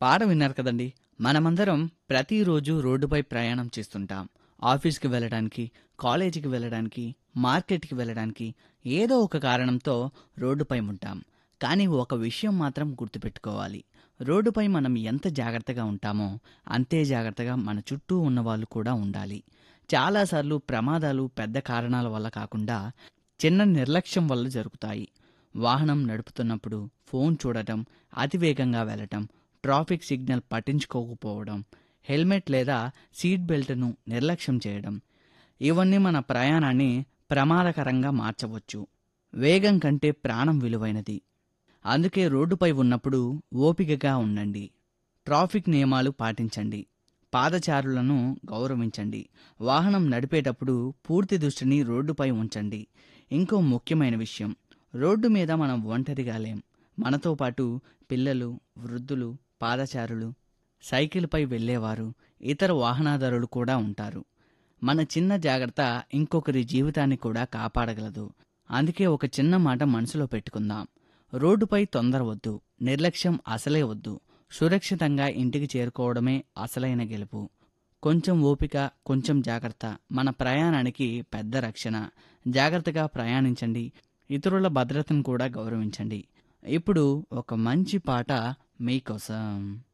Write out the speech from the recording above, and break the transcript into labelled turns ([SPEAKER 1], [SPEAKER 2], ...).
[SPEAKER 1] పాట విన్నారు కదండి. మనమందరం ప్రతిరోజు రోడ్డుపై ప్రయాణం చేస్తుంటాం. ఆఫీస్‌కి వెళ్ళడానికి, కాలేజీకి వెళ్ళడానికి, మార్కెట్‌కి వెళ్ళడానికి ఏదో ఒక కారణంతో రోడ్డుపై ఉంటాం. కానీ ఒక విషయం మాత్రం గుర్తుపెట్టుకోవాలి. రోడ్డుపై మనం ఎంత జాగ్రత్తగా ఉంటామో, అంతే జాగ్రత్తగా మన చుట్టూ ఉన్నవాళ్ళు కూడా ఉండాలి. చాలాసార్లు ప్రమాదాలు పెద్ద కారణాల వల్ల కాకుండా, చిన్న నిర్లక్ష్యం వల్ల జరుగుతాయి. వాహనం నడుపుతున్నప్పుడు ఫోన్ చూడటం, అతివేగంగా వెళ్ళటం, ట్రాఫిక్ సిగ్నల్ పట్టించుకోకపోవడం, హెల్మెట్ లేదా సీట్ బెల్ట్ను నిర్లక్ష్యం చేయడం, ఇవన్నీ మన ప్రయాణాన్ని ప్రమాదకరంగా మార్చవచ్చు. వేగం కంటే ప్రాణం విలువైనది. అందుకే రోడ్డుపై ఉన్నప్పుడు ఓపికగా ఉండండి. ట్రాఫిక్ నియమాలు పాటించండి. పాదచారులను గౌరవించండి. వాహనం నడిపేటప్పుడు పూర్తి దృష్టిని రోడ్డుపై ఉంచండి. ఇంకో ముఖ్యమైన విషయం, రోడ్డు మీద మనం ఒంటరిగా లేం. మనతో పాటు పిల్లలు, వృద్ధులు, పాదచారులు, సైకిల్పై వెళ్ళేవారు, ఇతర వాహనదారులు కూడా ఉంటారు. మన చిన్న జాగ్రత్త ఇంకొకరి జీవితాన్ని కూడా కాపాడగలదు. అందుకే ఒక చిన్న మాట మనసులో పెట్టుకుందాం. రోడ్డుపై తొందర వద్దు, నిర్లక్ష్యం అసలే వద్దు. సురక్షితంగా ఇంటికి చేరుకోవడమే అసలైన గెలుపు. కొంచెం ఓపిక, కొంచెం జాగ్రత్త మన ప్రయాణానికి పెద్ద రక్షణ. జాగ్రత్తగా ప్రయాణించండి. ఇతరుల భద్రతను కూడా గౌరవించండి. ఇప్పుడు ఒక మంచి పాట మీకోసం.